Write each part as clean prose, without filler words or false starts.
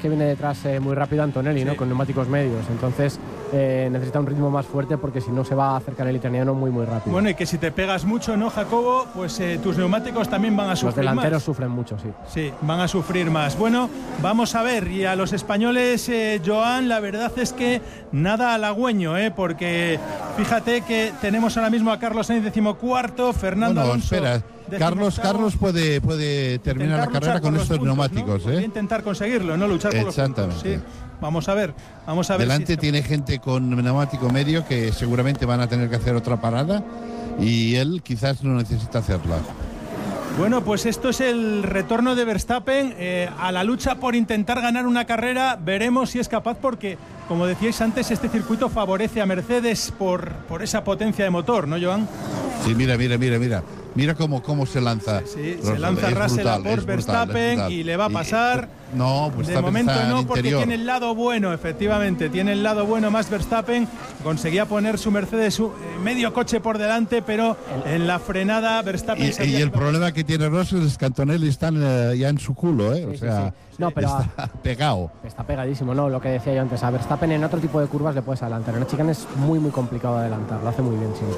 que viene detrás muy rápido Antonelli, ¿no? Con neumáticos medios. Entonces necesita un ritmo más fuerte porque si no se va a acercar el italiano muy rápido. Bueno, y que si te pegas mucho, ¿no, Jacobo? Pues tus neumáticos también van a sufrir más. Los delanteros sufren mucho, sí. Sí, van a sufrir más. Bueno, vamos a ver. Y a los españoles, Joan, la verdad es que nada halagüeño, porque fíjate que tenemos ahora mismo a Carlos Sainz 14º, Fernando Alonso. Espera. Carlos puede terminar la carrera con estos puntos, neumáticos, ¿no? Voy a intentar conseguirlo, no luchar por los puntos. Sí. Vamos a ver. Delante tiene gente con neumático medio que seguramente van a tener que hacer otra parada y él quizás no necesita hacerla. Bueno, pues esto es el retorno de Verstappen a la lucha por intentar ganar una carrera. Veremos si es capaz porque, como decíais antes, este circuito favorece a Mercedes por esa potencia de motor, ¿no, Joan? Sí, mira. Mira cómo se lanza. Sí, se lanza Russell por Verstappen y le va a pasar. No, pues de momento no, porque tiene el lado bueno, efectivamente. Tiene el lado bueno más Verstappen. Conseguía poner su Mercedes medio coche por delante, pero en la frenada Verstappen y el problema que tiene Russell es que Antonelli está ya en su culo, Sí, o sea, sí. No, pero está pegado. Está pegadísimo, ¿no? Lo que decía yo antes, a Verstappen en otro tipo de curvas le puedes adelantar. En la chicane es muy complicado adelantar, lo hace muy bien siempre.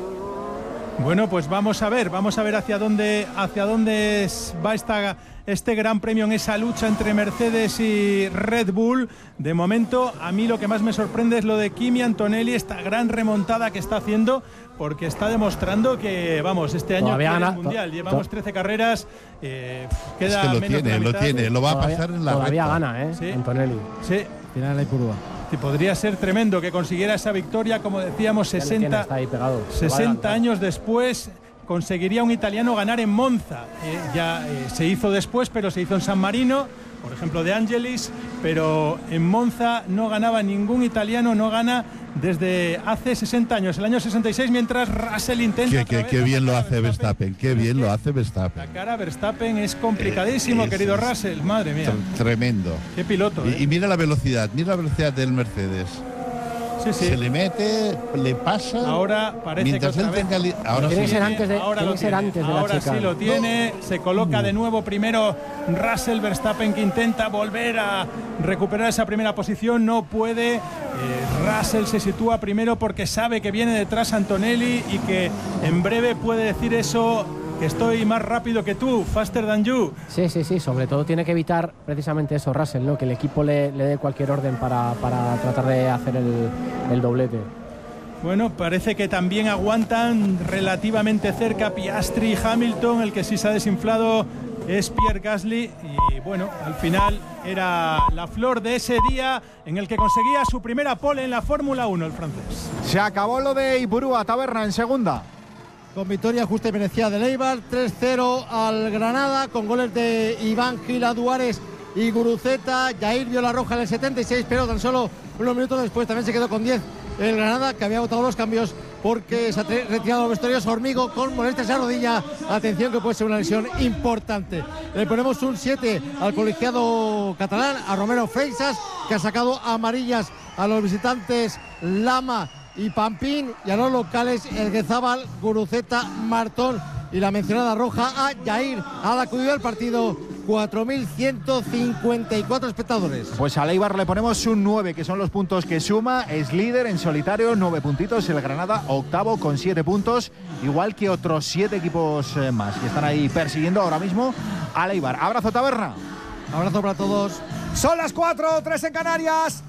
Bueno, pues vamos a ver hacia dónde va este gran premio en esa lucha entre Mercedes y Red Bull. De momento, a mí lo que más me sorprende es lo de Kimi Antonelli, esta gran remontada que está haciendo, porque está demostrando que, este año quiere el Mundial. Llevamos 13 carreras, queda es que lo tiene, lo va a pasar en la todavía recta. Gana, ¿Sí? Antonelli. Sí. Final de curva. Sí, podría ser tremendo que consiguiera esa victoria, como decíamos, 60 años después. Conseguiría un italiano ganar en Monza. Se hizo después, pero se hizo en San Marino, por ejemplo De Angelis, pero en Monza no ganaba ningún italiano, no gana desde hace 60 años, el año 66, mientras Russell intenta. Qué bien lo hace Verstappen, qué bien lo hace Verstappen. La cara Verstappen es complicadísimo, querido Russell, madre mía. Tremendo. Qué piloto. Y mira la velocidad del Mercedes. Sí. Se le mete, le pasa. Ahora parece mientras que él otra vez. tenga ahora tiene sí. que ser antes de, ahora tiene que ser antes de la ahora chica. Sí lo tiene. Se coloca de nuevo primero Russell, Verstappen que intenta volver a recuperar esa primera posición. No puede. Russell se sitúa primero porque sabe que viene detrás Antonelli y que en breve puede decir eso, que estoy más rápido que tú, faster than you. Sí, sobre todo tiene que evitar precisamente eso Russell, ¿no? Que el equipo le dé cualquier orden para tratar de hacer el doblete. Bueno, parece que también aguantan relativamente cerca Piastri y Hamilton. El que sí se ha desinflado es Pierre Gasly y bueno, al final era la flor de ese día en el que conseguía su primera pole en la Fórmula 1 el francés. Se acabó lo de Ipurúa, Taberna en segunda. Con victoria justa y merecida del Eibar, 3-0 al Granada, con goles de Iván Gil Aduares y Guruceta. Jair vio la roja en el 76, pero tan solo unos minutos después también se quedó con 10 el Granada, que había votado los cambios porque se ha retirado los vestuarios. Hormigo con molestias en la rodilla, atención que puede ser una lesión importante. Le ponemos un 7 al colegiado catalán, a Romero Freixas, que ha sacado amarillas a los visitantes Lama y Pampín, y a los locales Elguezábal, Guruceta, Martón y la mencionada roja a Jair, al acudido al partido 4.154 espectadores. Pues al Eibar le ponemos un 9, que son los puntos que suma. Es líder en solitario, 9 puntitos. El Granada octavo con 7 puntos, igual que otros 7 equipos más que están ahí persiguiendo ahora mismo al Eibar. Abrazo, Taberna. Abrazo para todos. Son las 4:03 en Canarias.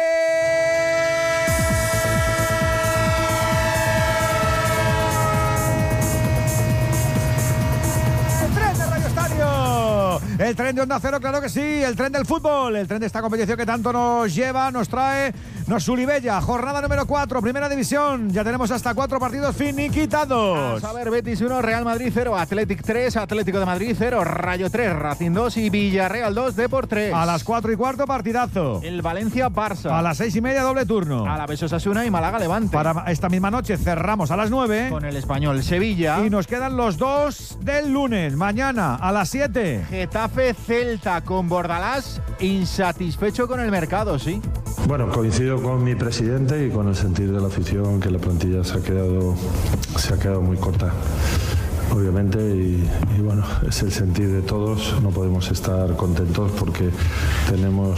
El tren de Onda Cero, claro que sí, el tren del fútbol, el tren de esta competición que tanto nos lleva, nos trae, nos Sulibella, jornada número 4, primera división, ya tenemos hasta 4 partidos finiquitados. A ver, Betis 1, Real Madrid 0, Athletic 3, Atlético de Madrid 0, Rayo 3, Racing 2 y Villarreal 2, Depor 3. A las 4:15 partidazo. El Valencia-Barça. A las 6:30 doble turno. A la Osasuna y Málaga-Levante. Para esta misma noche cerramos a las 9. Con el Español-Sevilla. Y nos quedan los 2 del lunes, mañana a las 7. Getafe-Celta con Bordalás, insatisfecho con el mercado, ¿sí? Bueno, coincido con mi presidente y con el sentir de la afición, que la plantilla se ha quedado muy corta, obviamente, y bueno, es el sentir de todos. No podemos estar contentos porque tenemos